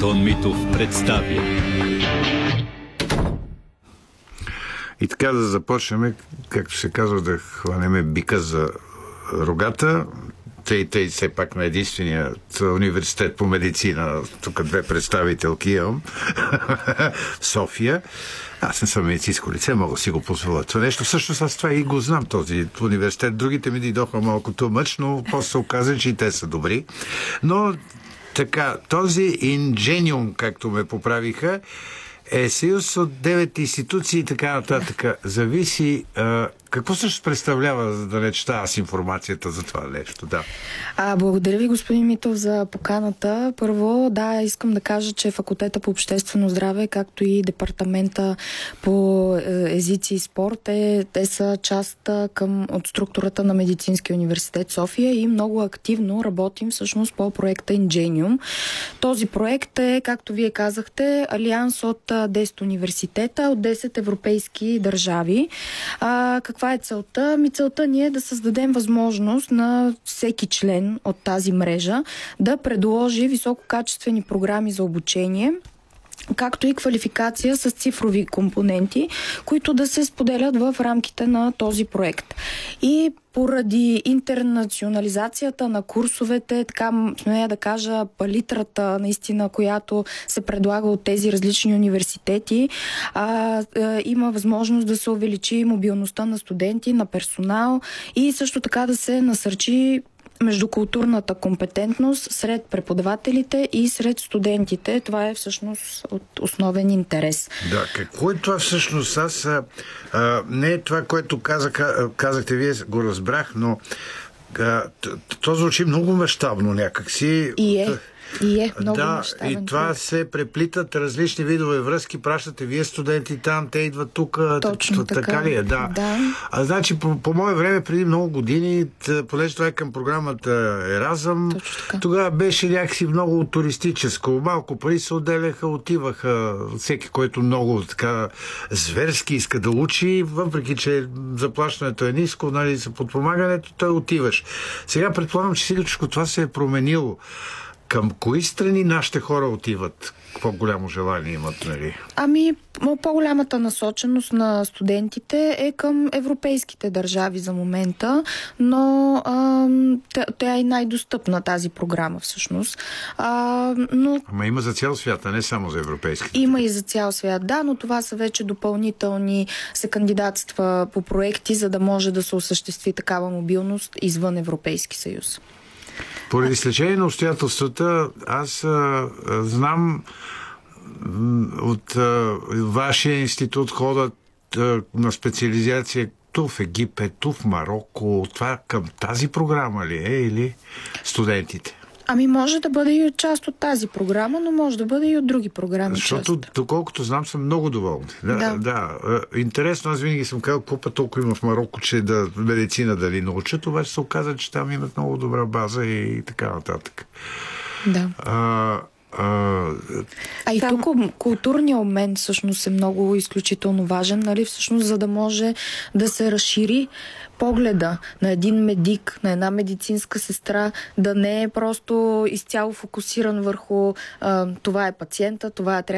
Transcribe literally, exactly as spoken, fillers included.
Антон Митов представя. И така да започнем, както се казва, да хванеме бика за рогата. Тъй, тъй все пак на единственият университет по медицина, тук две представителки имам, в София. Аз не съм медицинско лице, мога да си го позволя. Това нещо, всъщност аз това и го знам, този университет. Другите ми дойдоха малко тумъч, но после се оказа, че и те са добри. Но така, този Ingenium, както ме поправиха, е съюз от девет институции и така нататък. Зависи а, какво също представлява, за да не чета аз информацията за това нещо. Да. А, благодаря ви, господин Митов, за поканата. Първо, да, искам да кажа, че факултета по обществено здраве, както и департамента по езици и спорт, е, те са част към, от структурата на Медицинския университет София и много активно работим всъщност по проекта Ingenium. Този проект е, както вие казахте, алианс от десет университета, от десет европейски държави. А, каква е целта? Ми целта ни е да създадем възможност на всеки член от тази мрежа да предложи висококачествени програми за обучение, както и квалификация с цифрови компоненти, които да се споделят в рамките на този проект. И поради интернационализацията на курсовете, така смея да кажа, палитрата, наистина, която се предлага от тези различни университети, а, а, има възможност да се увеличи мобилността на студенти, на персонал и също така да се насърчи междукултурната компетентност сред преподавателите и сред студентите. Това е всъщност от основен интерес. Да, какво е това всъщност? Аз а, а, не е това, което казаха, казахте, вие го разбрах, но а, то звучи много мащабно някакси. И е. И е много да, мащабен. И това се преплитат различни видове връзки, пращате вие студенти там, те идват тук. Точно така. Така ли е? Да. да. А значи, по, по мое време, преди много години, понеже това е към програмата Еразъм, тогава беше някакси много туристическо. Малко пари се отделяха, отиваха всеки, който много така зверски иска да учи, въпреки че заплащането е ниско, нали, за подпомагането, той отиваш. Сега предполагам, че всичко това се е променило. Към кои страни нашите хора отиват? По-голямо желание имат, нали? Ами, по-голямата насоченост на студентите е към европейските държави за момента, но а, тя е най-достъпна тази програма всъщност. А, но... Ама има за цял свят, а не само за европейските. Има и за цял свят, да, но това са вече допълнителни, се кандидатства по проекти, за да може да се осъществи такава мобилност извън Европейски съюз. Поради стечение на обстоятелствата, аз а, а, знам от а, вашия институт ходят а, на специализация ту в Египет, ту в Мароко. Това към тази програма ли е или студентите? Ами може да бъде и от част от тази програма, но може да бъде и от други програми. Защото, част. доколкото знам, съм много доволни. Да, да. да. Интересно, аз винаги съм казал, какво път толкова има в Мароко, че да медицина дали научат, обаче се оказа, че там имат много добра база и така нататък. Да. А, А, а и там... тук културният обмен всъщност е много изключително важен, нали? Всъщност, за да може да се разшири погледа на един медик, на една медицинска сестра, да не е просто изцяло фокусиран върху а, това е пациента, това е трябва